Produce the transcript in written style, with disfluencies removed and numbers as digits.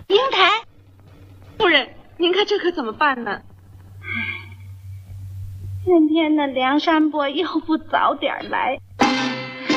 英台， 夫人，您看这可怎么办呢？ 天天的梁山伯又不早点来，